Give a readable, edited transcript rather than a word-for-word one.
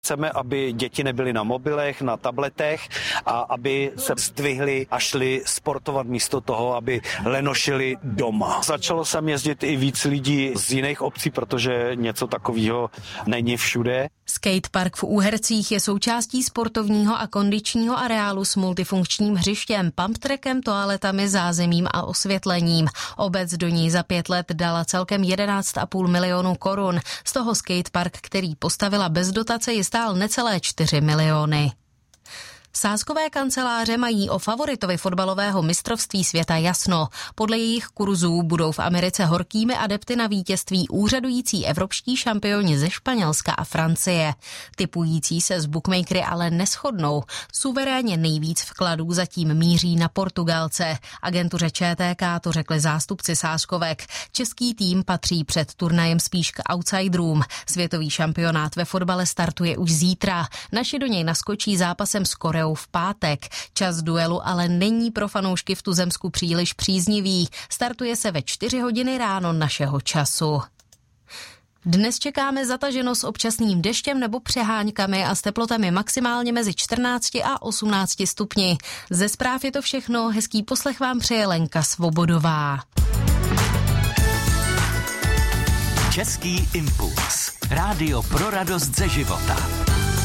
Chceme, aby děti nebyly na mobilech, na tabletech a aby se zdvihly a šli sportovat místo toho, aby lenošili doma. Začalo sem jezdit i víc lidí z jiných obcí, protože něco takového není všude. Skatepark v Úhercích je součástí sportovního a kondičního areálu s multifunkčním hřištěm, pumptrackem, toaletami, zázemím a osvětlením. Obec do ní za 5 let dala celkem 11,5 milionu korun. Z toho skatepark, který postavila bez dotace, je stál necelé 4 miliony. Sázkové kanceláře mají o favoritovi fotbalového mistrovství světa jasno. Podle jejich kurzů budou v Americe horkými adepty na vítězství úřadující evropští šampioni ze Španělska a Francie. Tipující se s bookmakery ale neshodnou. Suverénně nejvíc vkladů zatím míří na Portugalce. Agentuře ČTK to řekli zástupci sázkovek. Český tým patří před turnajem spíš k outsiderům. Světový šampionát ve fotbale startuje už zítra. Naši do něj naskočí zápasem s Koreou v pátek. Čas duelu ale není pro fanoušky v tuzemsku příliš příznivý. Startuje se ve 4 hodiny ráno našeho času. Dnes čekáme zataženo s občasným deštěm nebo přeháňkami a s teplotami maximálně mezi 14 a 18 stupni. Ze zpráv je to všechno. Hezký poslech vám přeje Lenka Svobodová. Český impuls. Rádio pro radost ze života.